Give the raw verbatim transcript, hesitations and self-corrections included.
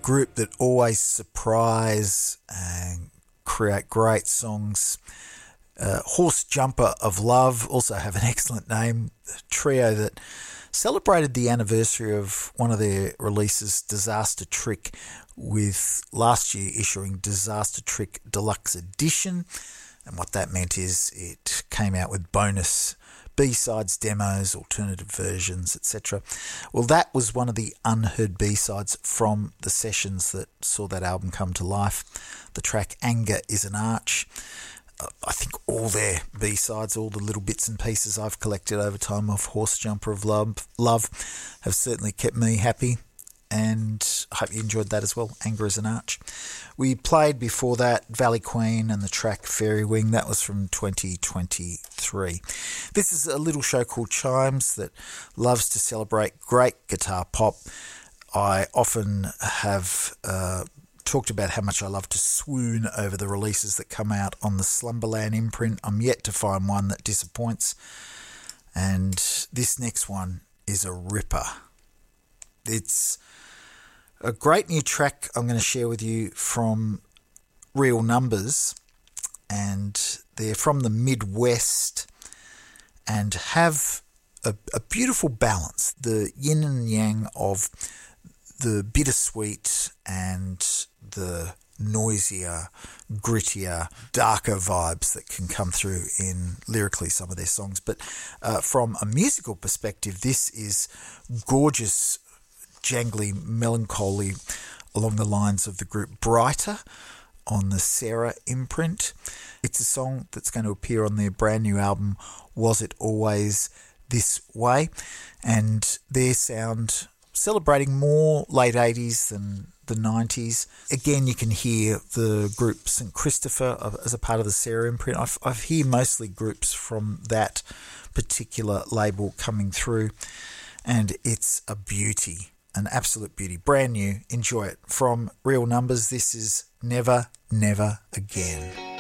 group that always surprise and create great songs. Uh, Horse Jumper of Love also have an excellent name. A trio that celebrated the anniversary of one of their releases, Disaster Trick, with last year issuing Disaster Trick Deluxe Edition. And what that meant is it came out with bonus B-sides, demos, alternative versions, et cetera. Well, that was one of the unheard B-sides from the sessions that saw that album come to life. The track Anger is an Arch. I think all their B-sides, all the little bits and pieces I've collected over time of Horse Jumper of Love, love have certainly kept me happy, and I hope you enjoyed that as well. Anger is an Arch. We played before that Valley Queen and the track Fairy Wing. That was from twenty twenty-three. This is a little show called Chimes that loves to celebrate great guitar pop. I often have uh, talked about how much I love to swoon over the releases that come out on the Slumberland imprint. I'm yet to find one that disappoints, and this next one is a ripper. It's a great new track I'm going to share with you from Real Numbers, and they're from the Midwest and have a, a beautiful balance, the yin and yang of the bittersweet and the noisier, grittier, darker vibes that can come through in lyrically some of their songs. But uh, from a musical perspective, this is gorgeous, jangly melancholy along the lines of the group Brighter on the Sarah imprint. It's a song that's going to appear on their brand new album, Was It Always This Way? And their sound celebrating more late eighties than the nineties. Again, you can hear the group Saint Christopher as a part of the Sarah imprint. I've, I hear mostly groups from that particular label coming through, and it's a beauty. An absolute beauty. Brand new. Enjoy it. From Real Numbers, this is Never, Never Again.